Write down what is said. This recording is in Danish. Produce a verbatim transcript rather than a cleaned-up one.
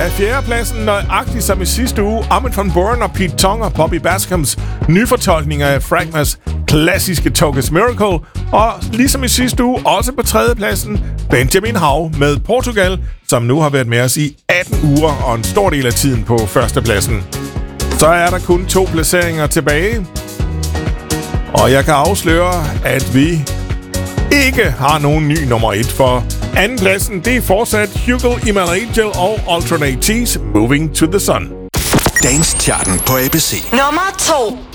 Ja, fjerdepladsen nøjagtigt som i sidste uge. Armin van Buuren og Pete Tong og Bobby Bascoms nyfortolkning af Fragmas klassiske Toca's Miracle. Og ligesom i sidste uge, også på tredjepladsen, Benjamin Hav med Portugal, som nu har været med os i atten uger og en stor del af tiden på førstepladsen. Så er der kun to placeringer tilbage. Og jeg kan afsløre, at vi ikke har nogen ny nummer et, for andenpladsen, det er fortsat Hugo Emal Angel og Alternate T's Moving to the Sun. Dance Charten på A B C. Nummer to.